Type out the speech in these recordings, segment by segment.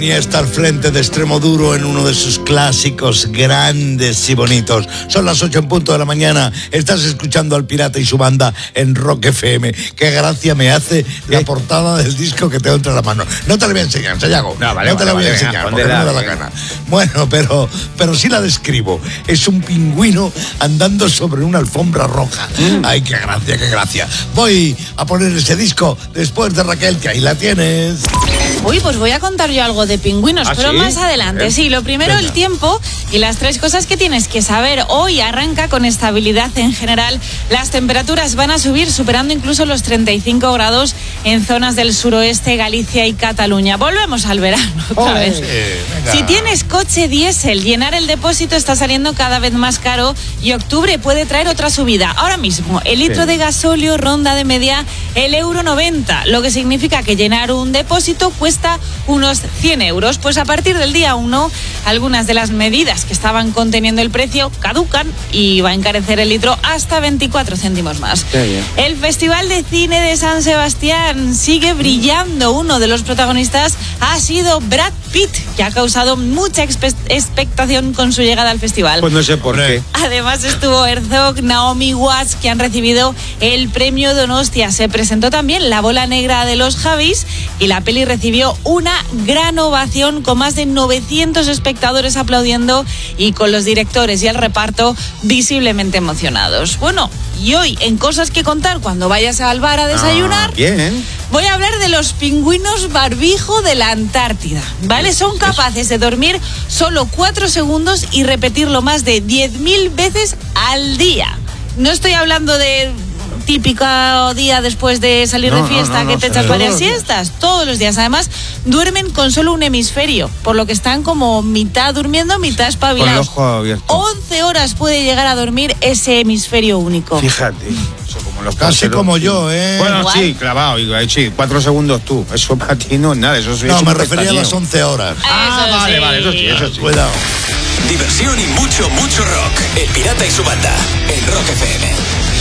Y está al frente de Extremoduro en uno de sus clásicos grandes y bonitos. Son las 8 en punto de la mañana. Estás escuchando al Pirata y su banda en Rock FM. Qué gracia me hace la portada del disco que tengo entre las manos. No te la voy a enseñar, Sayago. No te la voy a enseñar, porque no me da la gana. Bueno, pero sí la describo. Es un pingüino andando sobre una alfombra roja. Ay, qué gracia, qué gracia. Voy a poner ese disco después de Raquel, que ahí la tienes. Uy, pues voy a contar yo algo de pingüinos, pero ¿sí? Más adelante. Sí, lo primero, el tiempo y las 3 cosas que tienes que saber. Hoy arranca con estabilidad en general. Las temperaturas van a subir, superando incluso los 35 grados en zonas del suroeste, Galicia y Cataluña. Volvemos al verano otra vez. Si tienes coche diésel, llenar el depósito está saliendo cada vez más caro y octubre puede traer otra subida. Ahora mismo, el litro de gasóleo ronda de media el €1,90, lo que significa que llenar un depósito cuesta unos 100 euros. Pues a partir del día 1, algunas de las medidas que estaban conteniendo el precio caducan y va a encarecer el litro hasta 24 céntimos más. El Festival de Cine de San Sebastián sigue brillando. Uno de los protagonistas ha sido Brad Pitt, que ha causado mucha expectación con su llegada al festival. Pues no sé por qué. Además estuvo Herzog, Naomi Watts, que han recibido el premio Donostia. Se presentó también La Bola Negra de los Javis y la peli recibió una gran ovación con más de 900 espectadores aplaudiendo y con los directores y el reparto visiblemente emocionados. Bueno, y hoy en Cosas que Contar, cuando vayas al bar a desayunar, voy a hablar de los pingüinos barbijo de la Antártida, ¿vale? Son capaces de dormir solo 4 segundos y repetirlo más de 10.000 veces al día. No estoy hablando de típico día después de salir de fiesta que te echas varias siestas. Todos los días. Además, duermen con solo un hemisferio, por lo que están como mitad durmiendo, mitad espabilados. Con el ojo abierto. 11 horas puede llegar a dormir ese hemisferio único. Fíjate. Eso como los casi como yo, ¿eh? Bueno, igual. Sí, clavado. Sí, 4 segundos tú. Eso para ti no es nada. Eso es me refería a las 11 horas. Vale, eso sí. Cuidado. Diversión y mucho rock. El Pirata y su banda en Rock FM.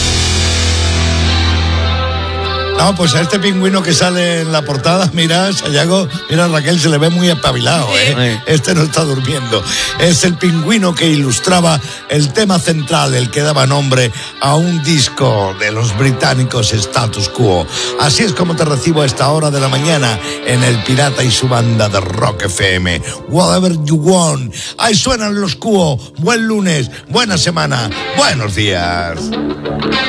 No, pues a este pingüino que sale en la portada, mira, Sayago, mira, Raquel, se le ve muy espabilado, ¿eh? Este no está durmiendo. Es el pingüino que ilustraba el tema central, el que daba nombre a un disco de los británicos Status Quo. Así es como te recibo a esta hora de la mañana en el Pirata y su banda de Rock FM. Whatever you want. Ahí suenan los Quo. Buen lunes, buena semana, buenos días.